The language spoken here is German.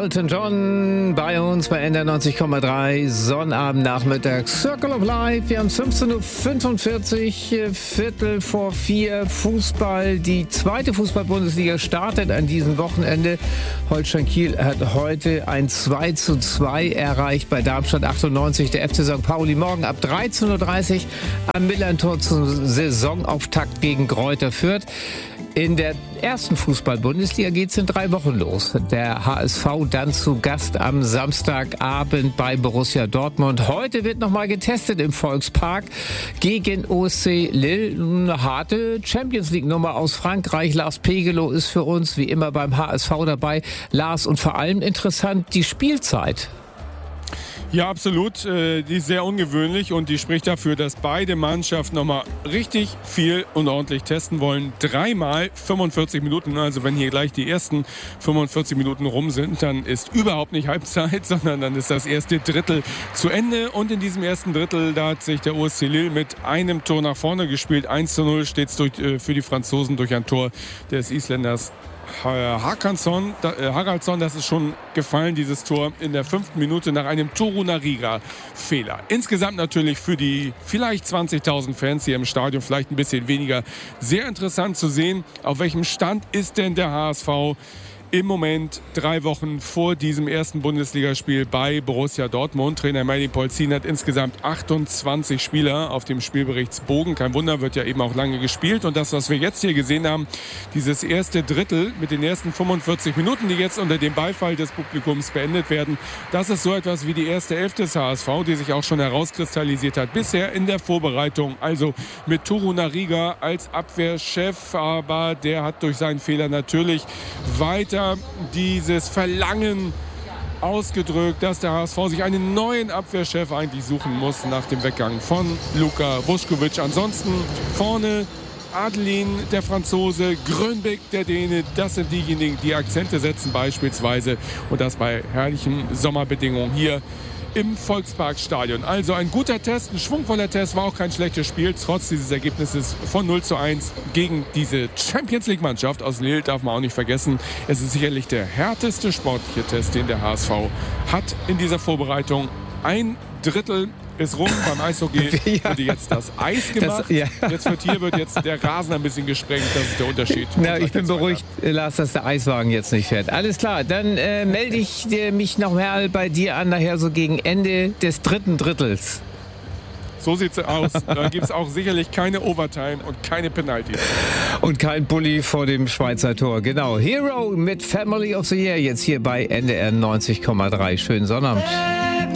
Elton John bei uns bei NDR 90,3 Sonnabendnachmittag. Circle of Life. Wir haben 15.45 Uhr, Viertel vor 4 Fußball. Die zweite Fußball-Bundesliga startet an diesem Wochenende. Holstein Kiel hat heute ein 2:2 erreicht bei Darmstadt 98. Der FC St. Pauli morgen ab 13:30 Uhr am Millerntor zum Saisonauftakt gegen Greuther Fürth. In der ersten Fußball-Bundesliga geht es in 3 Wochen los. Der HSV dann zu Gast am Samstagabend bei Borussia Dortmund. Heute wird nochmal getestet im Volkspark gegen OSC Lille. Eine harte Champions-League-Nummer aus Frankreich. Lars Pegelow ist für uns wie immer beim HSV dabei. Lars, und vor allem interessant die Spielzeit. Ja, absolut. Die ist sehr ungewöhnlich und die spricht dafür, dass beide Mannschaften nochmal richtig viel und ordentlich testen wollen. 3-mal 45 Minuten. Also wenn hier gleich die ersten 45 Minuten rum sind, dann ist überhaupt nicht Halbzeit, sondern dann ist das erste Drittel zu Ende. Und in diesem ersten Drittel, da hat sich der OSC Lille mit einem Tor nach vorne gespielt. 1:0 steht es für die Franzosen durch ein Tor des Isländers Haraldsson. Das ist schon gefallen, dieses Tor in der 5. Minute nach einem Torunariga-Fehler. Insgesamt natürlich für die vielleicht 20.000 Fans hier im Stadion, vielleicht ein bisschen weniger, sehr interessant zu sehen, auf welchem Stand ist denn der HSV im Moment 3 Wochen vor diesem ersten Bundesligaspiel bei Borussia Dortmund. Trainer Melih Polzin hat insgesamt 28 Spieler auf dem Spielberichtsbogen. Kein Wunder, wird ja eben auch lange gespielt. Und das, was wir jetzt hier gesehen haben, dieses erste Drittel mit den ersten 45 Minuten, die jetzt unter dem Beifall des Publikums beendet werden, das ist so etwas wie die erste Elf des HSV, die sich auch schon herauskristallisiert hat. Bisher in der Vorbereitung, also mit Torunariga als Abwehrchef, aber der hat durch seinen Fehler natürlich weiter dieses Verlangen ausgedrückt, dass der HSV sich einen neuen Abwehrchef eigentlich suchen muss nach dem Weggang von Luka Vuskovic. Ansonsten vorne Adelin, der Franzose, Grönbeck, der Däne, das sind diejenigen, die Akzente setzen beispielsweise, und das bei herrlichen Sommerbedingungen hier im Volksparkstadion. Also ein guter Test, ein schwungvoller Test, war auch kein schlechtes Spiel, trotz dieses Ergebnisses von 0:1 gegen diese Champions-League-Mannschaft aus Lille, darf man auch nicht vergessen. Es ist sicherlich der härteste sportliche Test, den der HSV hat in dieser Vorbereitung. Ein Drittel ist rum beim Eishockey. Wird jetzt das Eis gemacht. Jetzt wird jetzt der Rasen ein bisschen gesprengt. Das ist der Unterschied. Na, ich bin beruhigt, Lars, dass der Eiswagen jetzt nicht fährt. Alles klar, dann melde ich mich noch mal bei dir an, nachher so gegen Ende des 3. Drittels. So sieht's aus. Da gibt es auch sicherlich keine Overtime und keine Penalties. Und kein Bulli vor dem Schweizer Tor. Genau. Hero mit Family of the Year jetzt hier bei NDR 90,3. Schönen Sonnabend.